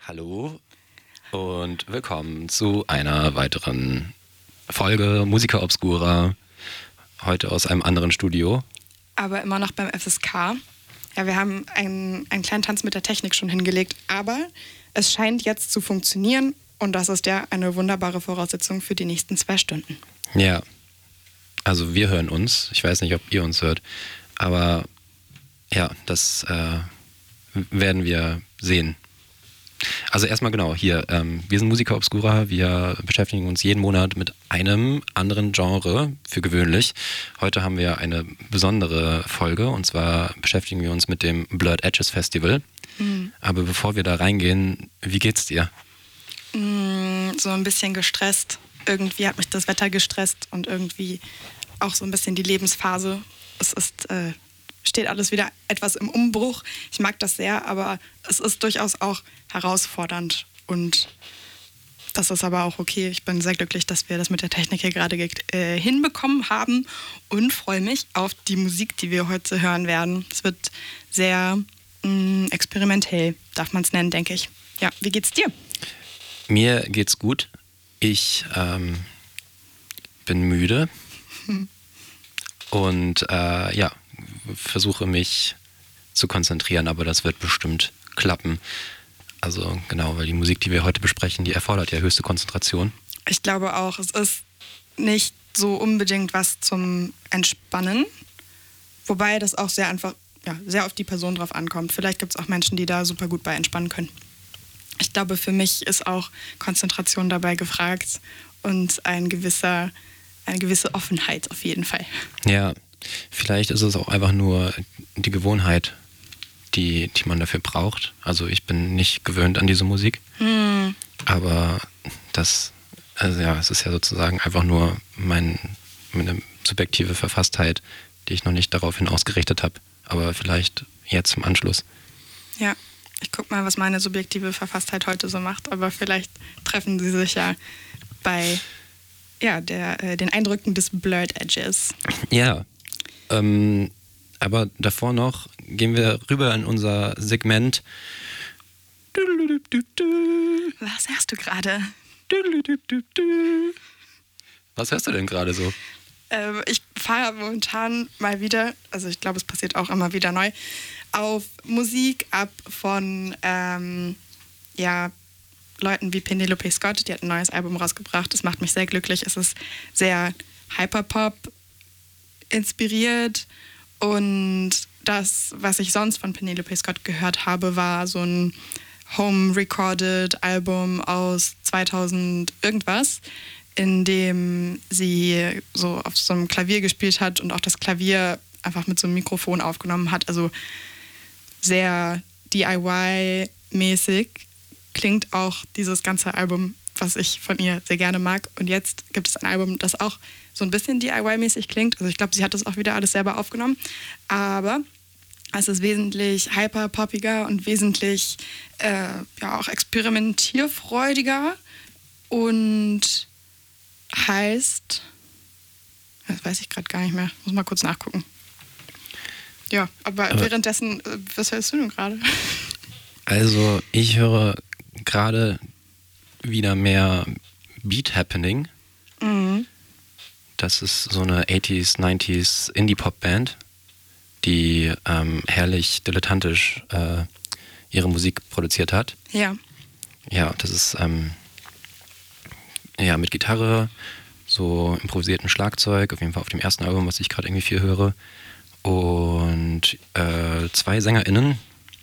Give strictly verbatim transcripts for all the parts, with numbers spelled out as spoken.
Hallo und willkommen zu einer weiteren Folge Musica Obscura, heute aus einem anderen Studio. Aber immer noch beim F S K. Ja, wir haben einen, einen kleinen Tanz mit der Technik schon hingelegt, aber es scheint jetzt zu funktionieren und das ist ja eine wunderbare Voraussetzung für die nächsten zwei Stunden. Ja, also wir hören uns, ich weiß nicht, ob ihr uns hört, aber ja, das äh, werden wir sehen. Also erstmal genau, hier, ähm, wir sind Musica Obscura, wir beschäftigen uns jeden Monat mit einem anderen Genre, für gewöhnlich. Heute haben wir eine besondere Folge und zwar beschäftigen wir uns mit dem Blurred Edges Festival. Mhm. Aber bevor wir da reingehen, wie geht's dir? Mm, so ein bisschen gestresst. Irgendwie hat mich das Wetter gestresst und irgendwie auch so ein bisschen die Lebensphase. Es ist... Äh, steht alles wieder etwas im Umbruch. Ich mag das sehr, aber es ist durchaus auch herausfordernd. Und das ist aber auch okay. Ich bin sehr glücklich, dass wir das mit der Technik hier gerade äh, hinbekommen haben und freue mich auf die Musik, die wir heute hören werden. Es wird sehr mh, experimentell, darf man es nennen, denke ich. Ja, wie geht's dir? Mir geht's gut. Ich ähm, bin müde. Hm. Und äh, ja, versuche mich zu konzentrieren, aber das wird bestimmt klappen. Also genau, weil die Musik, die wir heute besprechen, die erfordert ja höchste Konzentration. Ich glaube auch, es ist nicht so unbedingt was zum Entspannen, wobei das auch sehr einfach, ja, sehr auf die Person drauf ankommt. Vielleicht gibt es auch Menschen, die da super gut bei entspannen können. Ich glaube, für mich ist auch Konzentration dabei gefragt und ein gewisser, eine gewisse Offenheit auf jeden Fall. Ja, vielleicht ist es auch einfach nur die Gewohnheit, die, die man dafür braucht. Also ich bin nicht gewöhnt an diese Musik, hm. aber das, also ja, es ist ja sozusagen einfach nur mein, meine subjektive Verfasstheit, die ich noch nicht daraufhin ausgerichtet habe, aber vielleicht jetzt im Anschluss. Ja, ich guck mal, was meine subjektive Verfasstheit heute so macht, aber vielleicht treffen sie sich ja bei ja, der, äh, den Eindrücken des Blurred Edges. Ja. Ähm, aber davor noch gehen wir rüber in unser Segment. Was hörst du gerade? Was hörst du denn gerade so? Ähm, ich fahre momentan mal wieder, also ich glaube, es passiert auch immer wieder neu, auf Musik ab von ähm, ja, Leuten wie Penelope Scott. Die hat ein neues Album rausgebracht. Das macht mich sehr glücklich. Es ist sehr Hyperpop inspiriert und das, was ich sonst von Penelope Scott gehört habe, war so ein Home-Recorded Album aus zweitausend irgendwas, in dem sie so auf so einem Klavier gespielt hat und auch das Klavier einfach mit so einem Mikrofon aufgenommen hat. Also sehr D I Y-mäßig klingt auch dieses ganze Album, was ich von ihr sehr gerne mag. Und jetzt gibt es ein Album, das auch so ein bisschen D I Y-mäßig klingt. Also ich glaube, sie hat das auch wieder alles selber aufgenommen. Aber es ist wesentlich hyper-poppiger und wesentlich äh, ja, auch experimentierfreudiger und heißt, das weiß ich gerade gar nicht mehr, muss mal kurz nachgucken. Ja, aber, aber währenddessen, was hörst du denn gerade? Also ich höre gerade wieder mehr Beat Happening. Mhm. Das ist so eine achtziger, neunziger Indie-Pop-Band, die ähm, herrlich dilettantisch äh, ihre Musik produziert hat. Ja. Ja, das ist ähm, ja mit Gitarre, so improvisierten Schlagzeug, auf jeden Fall auf dem ersten Album, was ich gerade irgendwie viel höre. Und äh, zwei SängerInnen.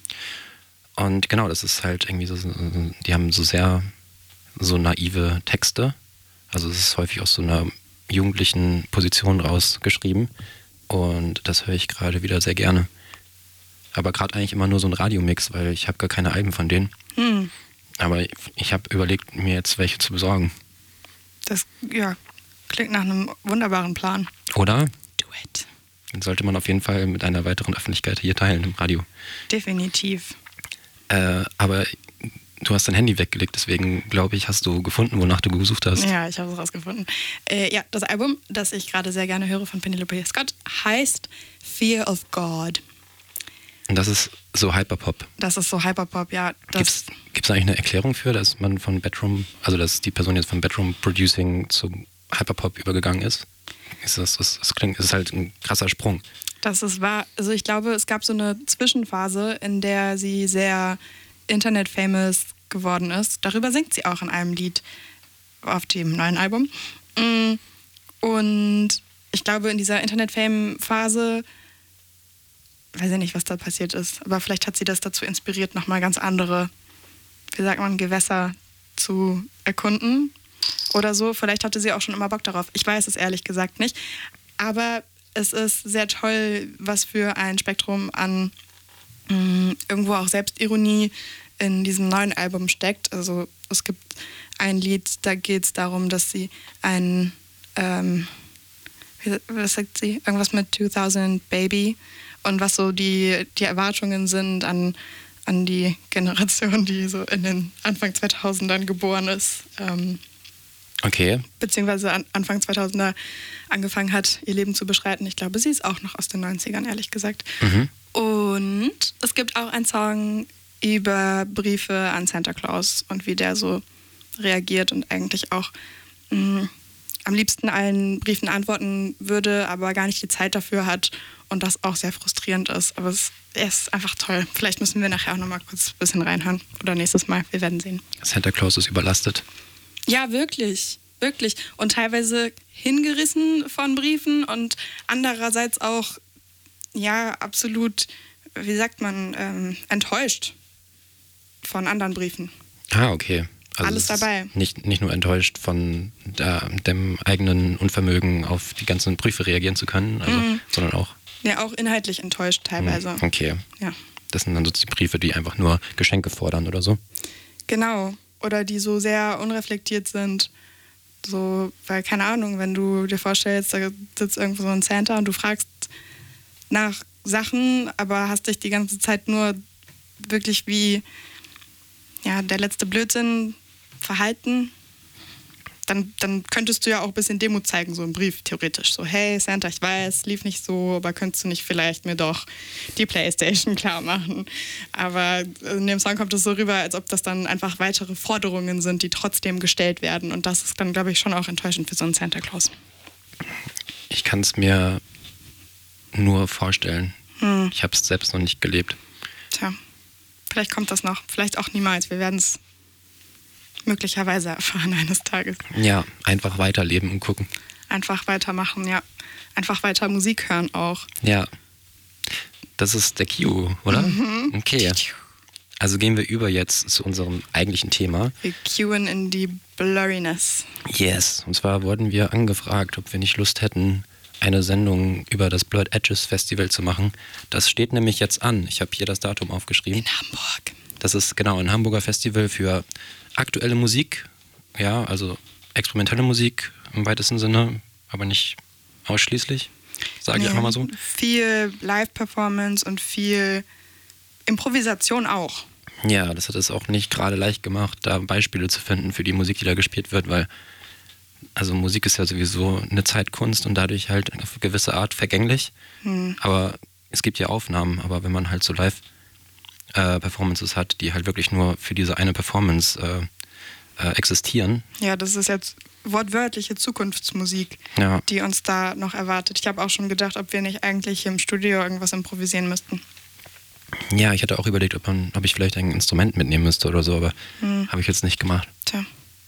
Und genau, das ist halt irgendwie so, die haben so sehr so naive Texte. Also es ist häufig aus so einer jugendlichen Position rausgeschrieben. Und das höre ich gerade wieder sehr gerne. Aber gerade eigentlich immer nur so ein Radiomix, weil ich habe gar keine Alben von denen. Hm. Aber ich, ich habe überlegt, mir jetzt welche zu besorgen. Das, ja, klingt nach einem wunderbaren Plan. Oder? Do it. Den sollte man auf jeden Fall mit einer weiteren Öffentlichkeit hier teilen im Radio. Definitiv. Äh, aber du hast dein Handy weggelegt, deswegen glaube ich, hast du gefunden, wonach du gesucht hast. Ja, ich habe es rausgefunden. Äh, ja, das Album, das ich gerade sehr gerne höre von Penelope Scott, heißt Fear of God. Und das ist so Hyperpop. Das ist so Hyperpop, ja. Gibt es eigentlich eine Erklärung für, dass man von Bedroom, also dass die Person jetzt von Bedroom Producing zu Hyperpop übergegangen ist? Ist das, das, das klingt, das ist halt ein krasser Sprung. Das ist wahr. Also ich glaube, es gab so eine Zwischenphase, in der sie sehr Internet-famous geworden ist. Darüber singt sie auch in einem Lied auf dem neuen Album. Und ich glaube, in dieser Internet-Fame-Phase, weiß ich nicht, was da passiert ist, aber vielleicht hat sie das dazu inspiriert, nochmal ganz andere, wie sagt man, Gewässer zu erkunden oder so. Vielleicht hatte sie auch schon immer Bock darauf. Ich weiß es ehrlich gesagt nicht. Aber es ist sehr toll, was für ein Spektrum an mh, irgendwo auch Selbstironie in diesem neuen Album steckt. Also es gibt ein Lied, da geht es darum, dass sie ein, ähm, wie, was sagt sie? Irgendwas mit zweitausend Baby und was so die, die Erwartungen sind an, an die Generation, die so in den Anfang zweitausendern geboren ist. Ähm, okay. Beziehungsweise an Anfang zweitausender angefangen hat, ihr Leben zu beschreiten. Ich glaube, sie ist auch noch aus den neunzigern, ehrlich gesagt. Mhm. Und es gibt auch einen Song über Briefe an Santa Claus und wie der so reagiert und eigentlich auch mh, am liebsten allen Briefen antworten würde, aber gar nicht die Zeit dafür hat und das auch sehr frustrierend ist. Aber es ist einfach toll. Vielleicht müssen wir nachher auch noch mal kurz ein bisschen reinhören oder nächstes Mal. Wir werden sehen. Santa Claus ist überlastet. Ja, wirklich. Wirklich. Und teilweise hingerissen von Briefen und andererseits auch, ja, absolut, wie sagt man, ähm, enttäuscht von anderen Briefen. Ah, okay. Also alles dabei. Nicht, nicht nur enttäuscht von der, dem eigenen Unvermögen, auf die ganzen Briefe reagieren zu können, also, mhm. sondern auch... Ja, auch inhaltlich enttäuscht teilweise. Okay. Ja. Das sind dann so die Briefe, die einfach nur Geschenke fordern oder so? Genau. Oder die so sehr unreflektiert sind. So, weil, keine Ahnung, wenn du dir vorstellst, da sitzt irgendwo so ein Santa und du fragst nach Sachen, aber hast dich die ganze Zeit nur wirklich wie ja, der letzte Blödsinn verhalten, dann, dann könntest du ja auch ein bisschen Demut zeigen, so im Brief theoretisch. So, hey Santa, ich weiß, lief nicht so, aber könntest du nicht vielleicht mir doch die Playstation klar machen? Aber in dem Song kommt es so rüber, als ob das dann einfach weitere Forderungen sind, die trotzdem gestellt werden. Und das ist dann, glaube ich, schon auch enttäuschend für so einen Santa Claus. Ich kann es mir nur vorstellen. Hm. Ich habe es selbst noch nicht gelebt. Tja, vielleicht kommt das noch, vielleicht auch niemals. Wir werden es möglicherweise erfahren eines Tages. Ja, einfach weiterleben und gucken. Einfach weitermachen, ja. Einfach weiter Musik hören auch. Ja. Das ist der Q, oder? Mhm. Okay. Also gehen wir über jetzt zu unserem eigentlichen Thema. Wir queuen in die Blurriness. Yes. Und zwar wurden wir angefragt, ob wir nicht Lust hätten, eine Sendung über das Blurred Edges Festival zu machen. Das steht nämlich jetzt an. Ich habe hier das Datum aufgeschrieben. In Hamburg. Das ist genau ein Hamburger Festival für aktuelle Musik, ja, also experimentelle Musik im weitesten Sinne, aber nicht ausschließlich, sage nee, ich einfach mal so. Viel Live-Performance und viel Improvisation auch. Ja, das hat es auch nicht gerade leicht gemacht, da Beispiele zu finden für die Musik, die da gespielt wird, weil also Musik ist ja sowieso eine Zeitkunst und dadurch halt auf eine gewisse Art vergänglich, hm. aber es gibt ja Aufnahmen, aber wenn man halt so live Äh, Performances hat, die halt wirklich nur für diese eine Performance äh, äh, existieren. Ja, das ist jetzt wortwörtliche Zukunftsmusik, ja. die uns da noch erwartet. Ich habe auch schon gedacht, ob wir nicht eigentlich im Studio irgendwas improvisieren müssten. Ja, ich hatte auch überlegt, ob, man, ob ich vielleicht ein Instrument mitnehmen müsste oder so, aber hm. habe ich jetzt nicht gemacht. Tja.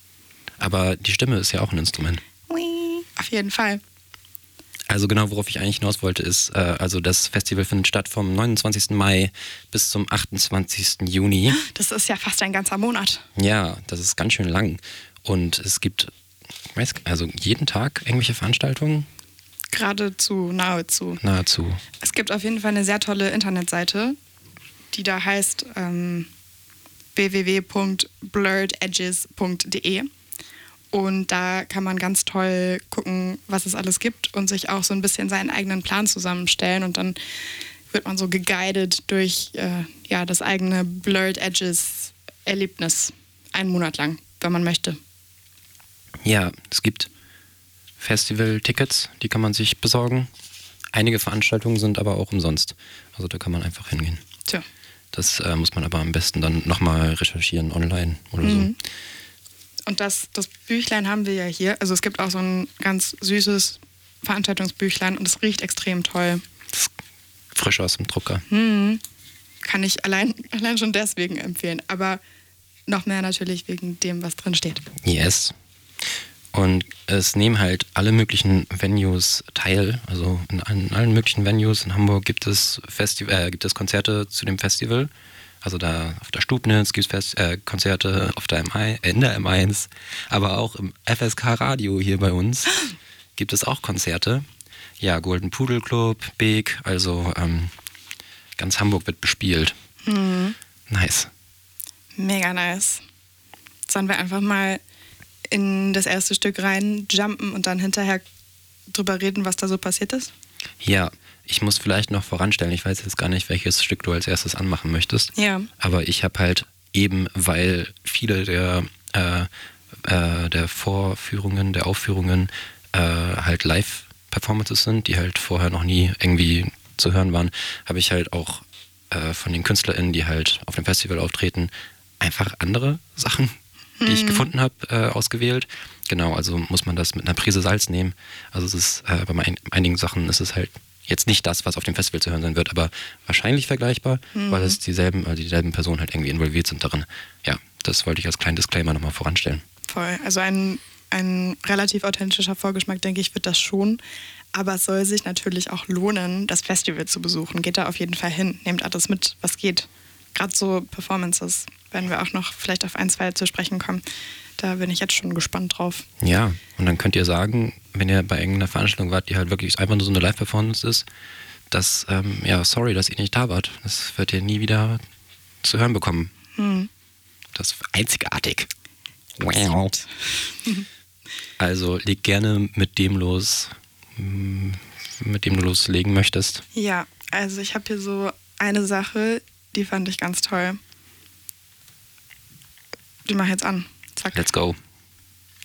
Aber die Stimme ist ja auch ein Instrument. Ui, auf jeden Fall. Also genau, worauf ich eigentlich hinaus wollte, ist, äh, also das Festival findet statt vom neunundzwanzigsten Mai bis zum achtundzwanzigsten Juni. Das ist ja fast ein ganzer Monat. Ja, das ist ganz schön lang. Und es gibt, ich weiß, also jeden Tag irgendwelche Veranstaltungen? Geradezu, nahezu. Nahezu. Es gibt auf jeden Fall eine sehr tolle Internetseite, die da heißt ähm, w w w punkt blurred edges punkt d e. Und da kann man ganz toll gucken, was es alles gibt und sich auch so ein bisschen seinen eigenen Plan zusammenstellen. Und dann wird man so geguidet durch äh, ja, das eigene Blurred Edges Erlebnis. Einen Monat lang, wenn man möchte. Ja, es gibt Festival-Tickets, die kann man sich besorgen. Einige Veranstaltungen sind aber auch umsonst. Also da kann man einfach hingehen. Tja. Das äh, muss man aber am besten dann nochmal recherchieren online oder Mhm. so. Und das, das Büchlein haben wir ja hier. Also es gibt auch so ein ganz süßes Veranstaltungsbüchlein und es riecht extrem toll. Das ist frisch aus dem Drucker. Mhm. Kann ich allein, allein schon deswegen empfehlen. Aber noch mehr natürlich wegen dem, was drin steht. Yes. Und es nehmen halt alle möglichen Venues teil. Also in, in allen möglichen Venues in Hamburg gibt es, Festi- äh, gibt es Konzerte zu dem Festival. Also da auf der Stubnitz gibt es äh, Konzerte, auf der M I, äh, in der M eins, aber auch im F S K Radio hier bei uns gibt es auch Konzerte. Ja, Golden Pudel Club, Beek, also ähm, ganz Hamburg wird bespielt. Mhm. Nice. Mega nice. Sollen wir einfach mal in das erste Stück rein jumpen und dann hinterher drüber reden, was da so passiert ist? Ja, ich muss vielleicht noch voranstellen, ich weiß jetzt gar nicht, welches Stück du als erstes anmachen möchtest. Ja. Aber ich habe halt eben, weil viele der, äh, äh, der Vorführungen, der Aufführungen äh, halt Live-Performances sind, die halt vorher noch nie irgendwie zu hören waren, habe ich halt auch äh, von den KünstlerInnen, die halt auf dem Festival auftreten, einfach andere Sachen, die Mhm. ich gefunden habe, äh, ausgewählt. Genau, also muss man das mit einer Prise Salz nehmen. Also es ist, äh, bei mein, einigen Sachen ist es halt jetzt nicht das, was auf dem Festival zu hören sein wird, aber wahrscheinlich vergleichbar, Mhm. weil es dieselben, also dieselben Personen halt irgendwie involviert sind darin. Ja, das wollte ich als kleinen Disclaimer nochmal voranstellen. Voll. Also ein, ein relativ authentischer Vorgeschmack, denke ich, wird das schon. Aber es soll sich natürlich auch lohnen, das Festival zu besuchen. Geht da auf jeden Fall hin. Nehmt alles mit, was geht. Gerade so Performances werden wir auch noch vielleicht auf ein, zwei zu sprechen kommen. Da bin ich jetzt schon gespannt drauf. Ja, und dann könnt ihr sagen, wenn ihr bei irgendeiner Veranstaltung wart, die halt wirklich einfach nur so eine Live-Performance ist, dass, ähm, ja, sorry, dass ihr nicht da wart. Das wird ihr nie wieder zu hören bekommen. Hm. Das ist einzigartig. Wow. Also leg gerne mit dem los, mm, mit dem du loslegen möchtest. Ja, also ich habe hier so eine Sache, die fand ich ganz toll. Die mache ich jetzt an. Zack. Let's go.